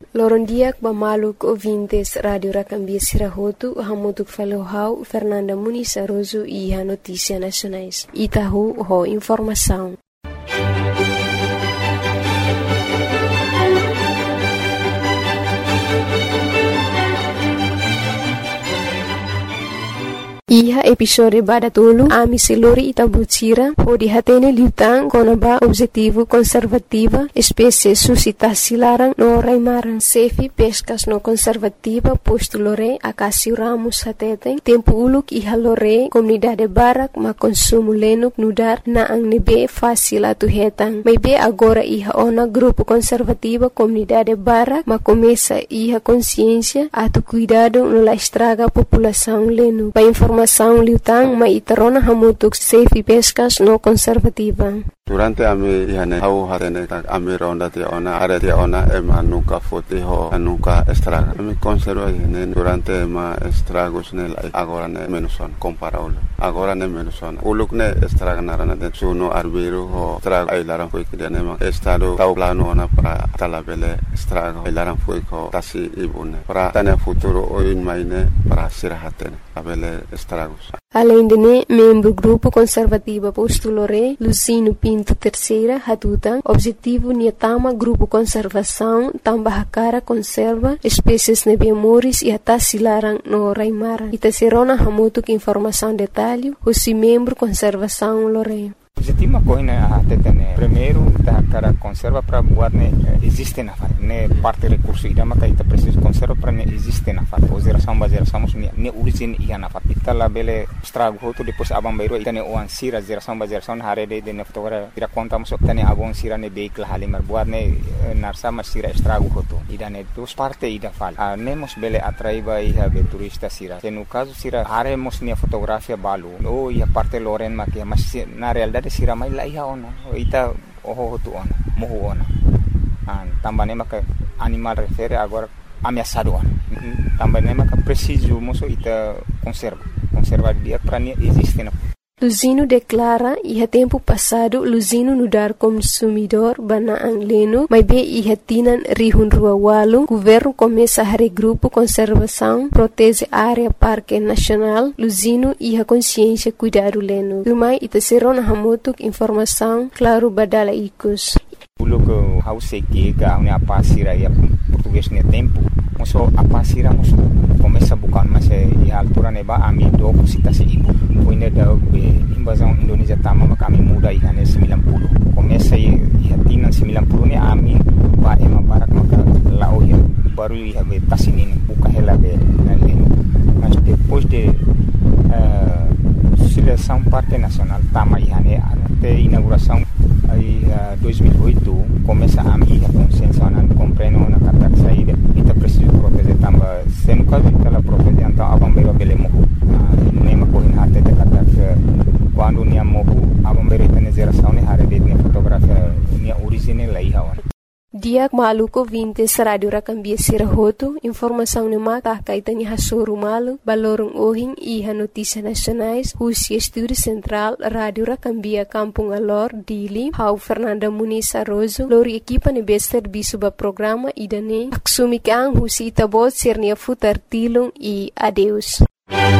Loron diak bamaluk ouvintes Radio Racambia Sirahotu, hamutuk falohau Fernanda Muniz Aroso e a Notícia Nacionais. Itahu ho informação. Iha episode badatulu ami siluri itabutira ho dihatene liutang konaba objetivo conservativa espécie suscitação larang no raimaran sefi pescas no conservativa posto lore akasi ramos hateten tempo uluk iha lore comunidade barak ma consumo lenuk nudar na ang nebe fácil atu hetang maybe agora iha ona grupo conservativa comunidade barak ma começa iha consciência atu cuidado no la estraga população lenu pa informação liutang maitarona hamutuk safe pescas no conservativa. Durante ami ihane hau hatene ami ronda te ona are te ona ema nunca foteho nunca estraga. Ami conserva ihane durante ema estragos nel agora ne menuson comparable. Agora ne menuson. Uluk ne estraga narana de suno arbiro ho estraga ailaran foi que nema estado tau plano ona para talabele estraga ailaran foi ko tasi ibune. Para tane futuro oin maine para sirahatene abele estragos. Além de membro grupo conservativa postulore Lucino Pinto terceira hatutan objetivo niatama grupo conservação tambah cara conserva espécies nebemoris e atas silarang no raimara itaserona hamutuk informação detalhe husi membro conservação lore. Objetivo ma coina atetene primeiro ta cara conserva para buat ne existe na fat ne parte recurso ida ma ita preciso conserva para ne existe na fat ozeração ne origin ia na fat ita la bele estrago hoto depois abang bairo ita ne oan sira zeração hare de ne fotogra ira contamos tane abon sira ne vehicle halimar buat ne narsa ma sira estrago hoto ida ne dos parte ida fal nemos bele atraiba ia be turista sira no caso sira haremos ne fotografia balu o ia parte loren ma que mas na realidade sira mai la iha ona ita oho tu ona mohu ona tambane maka animal refere agora ameaçado ona tambane maka preciso moço ita conserva dia para nem existe na Luzino declara iha tempo passado Luzino nudar consumidor bana ang leno mas be iha tinan rihun rua walu governo começa a grupo conservação protege área parque nacional Luzino iha consciência cuidado leno rumai ita serona hamutuk informação claro badala ikus Uluk hause que ga una pasira ya português ne tempo moço a pasira moço começa bukan mas e altura neba ami do cita se ibu poine da invasão Indonésia tama kami muda ihane 90 começa e tinan 90 ne ami ba ema barak maka lao ya baru ia be tasinin buka hela be naleno mas depois de seleção parte nacional tama ihane até inauguração aí 2008 começa a minha consciência não compreendo na carta saída ita preciso proteger tamba sendo caso ela proteger então abambeiro belemo nema corrin até de carta quando nia mohu abambeiro tem geração ne hare de fotografia nia original aí hawa Diak maluko vintes Radio Racambia Sirahotu, informação ne mata kaitani hasoru malu, balorong ohing iha notícia nacionais, husi estúdio central Radio Racambia Kampung Alor, Dili, hau Fernanda Muniz Aroso, lori equipa ne bester bisuba programa idane, aksumikang husi itabot sirnia futar tilung e adeus.